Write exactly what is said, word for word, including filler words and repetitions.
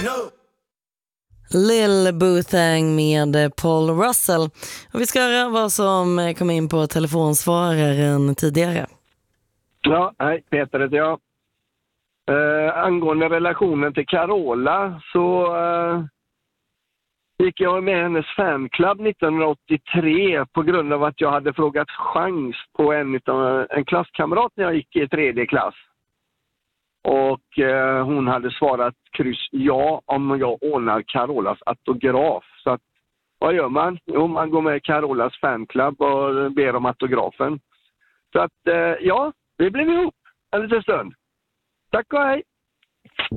Lil Bothang med Paul Russell. Och vi ska höra vad som kom in på telefonsvararen tidigare. Ja, hej, Peter heter jag. Uh, angående relationen till Carola så uh, gick jag med hennes fanclub nittonhundraåttiotre på grund av att jag hade frågat chans på en, en klasskamrat när jag gick i tredje klass. Och eh, hon hade svarat kryss ja om jag ordnar Carolas autograf. Så att, vad gör man? Jo, man går med Carolas fanclub och ber om autografen. Så att, eh, ja, vi blev ihop en liten stund. Tack och hej!